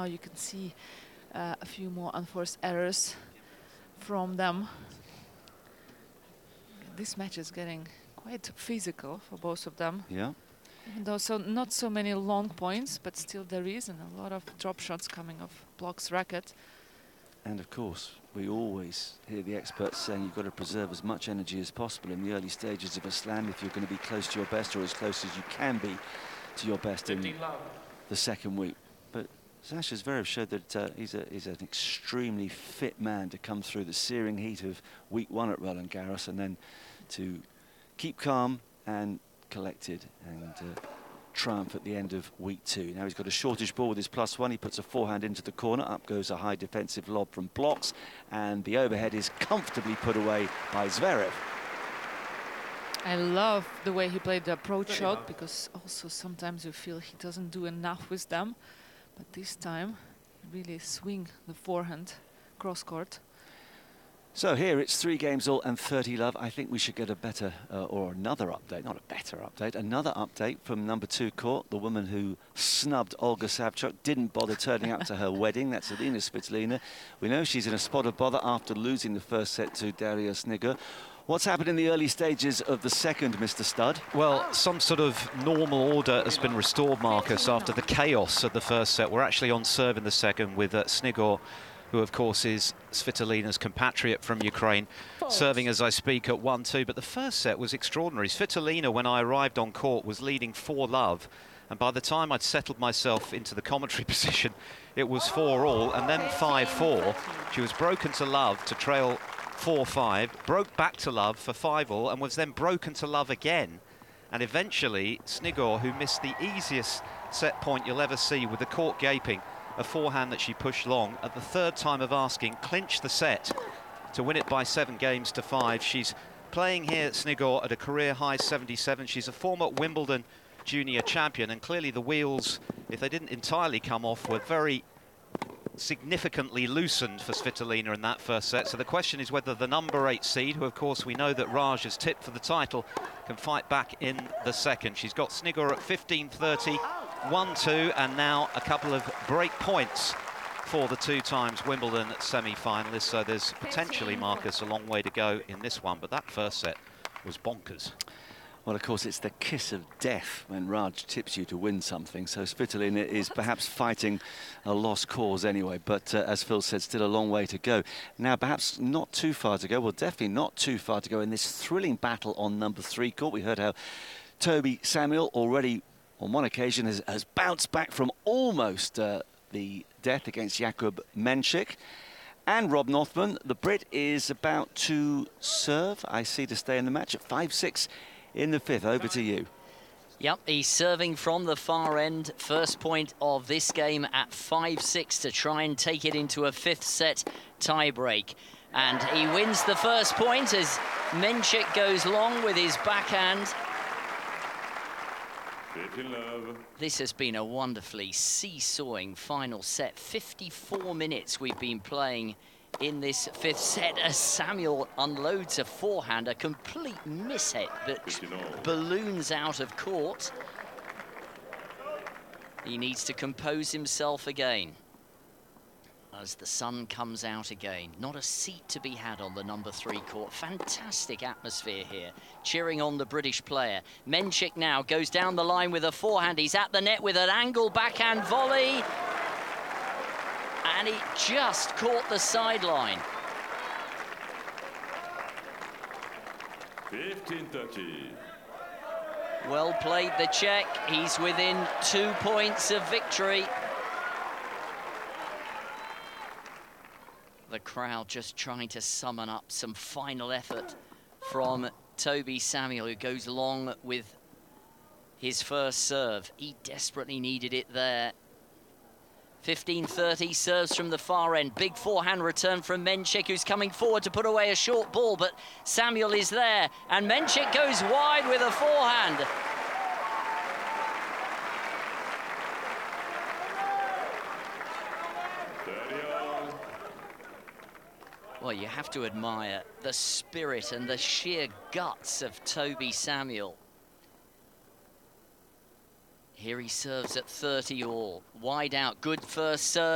you can see a few more unforced errors from them. This match is getting quite physical for both of them. Yeah. Even though not so many long points, but still there is, and a lot of drop shots coming off Block's racket. And of course, we always hear the experts saying you've got to preserve as much energy as possible in the early stages of a slam if you're going to be close to your best, or as close as you can be to your best in the second week. But Sasha Zverev showed that he's an extremely fit man to come through the searing heat of week 1 at Roland Garros, and then to keep calm and collected and triumph at the end of week 2. Now he's got a shortish ball with his +1. He puts a forehand into the corner. Up goes a high defensive lob from Blocks, and the overhead is comfortably put away by Zverev. I love the way he played the approach shot, because also sometimes you feel he doesn't do enough with them. But this time, really swing the forehand cross court. So here it's 3 games all and 30 love. I think we should get a better, or another update, not a better update, another update from number 2 court, the woman who snubbed Olga Savchuk, didn't bother turning up to her wedding. That's Alina Svitolina. We know she's in a spot of bother after losing the first set to Daria Snigar. What's happened in the early stages of the second, Mr. Stud? Well, some sort of normal order has been restored, Marcus, after the chaos of the first set. We're actually on serve in the second with Snigar, who of course is Svitolina's compatriot from Ukraine, serving as I speak at 1-2. But the first set was extraordinary. Svitolina, when I arrived on court, was leading 4-love, and by the time I'd settled myself into the commentary position, it was 4-all, and then 5-4. She was broken to love to trail 4-5, broke back to love for 5-all, and was then broken to love again. And eventually, Snigar, who missed the easiest set point you'll ever see with the court gaping, a forehand that she pushed long, at the third time of asking, clinched the set to win it by 7-5. She's playing here at Snigar at a career high 77. She's a former Wimbledon junior champion, and clearly the wheels, if they didn't entirely come off, were very significantly loosened for Svitolina in that first set. So the question is whether the number 8 seed, who of course we know that Raj has tipped for the title, can fight back in the second. She's got Snigar at 15-30. 1-2, and now a couple of break points for the 2 times Wimbledon semi-finalists. So there's potentially, Marcus, a long way to go in this one, but that first set was bonkers. Well, of course, it's the kiss of death when Raj tips you to win something. So Svitolina is perhaps fighting a lost cause anyway. But as Phil said, still a long way to go. Now, perhaps not too far to go. Well, definitely not too far to go in this thrilling battle on number 3 court. We heard how Toby Samuel already on one occasion has bounced back from almost the death against Jakub Menchik. And Rob Northman, the Brit, is about to serve, I see, to stay in the match at 5-6 in the 5th. Over to you. Yep, he's serving from the far end. First point of this game at 5-6 to try and take it into a 5th set tiebreak. And he wins the first point as Menchik goes long with his backhand. This has been a wonderfully seesawing final set. 54 minutes we've been playing in this 5th set as Samuel unloads a forehand, a complete mishit that balloons out of court. He needs to compose himself again as the sun comes out again. Not a seat to be had on the number 3 court. Fantastic atmosphere here, cheering on the British player. Menchik now goes down the line with a forehand. He's at the net with an angle backhand volley, and it just caught the sideline. 15-30. Well played, the Czech. He's within 2 points of victory. The crowd just trying to summon up some final effort from Toby Samuel, who goes long with his first serve. He desperately needed it there. 15-30, serves from the far end. Big forehand return from Menchik, who's coming forward to put away a short ball, but Samuel is there, and Menchik goes wide with a forehand. Well, you have to admire the spirit and the sheer guts of Toby Samuel. Here he serves at 30 all. Wide out, good first serve.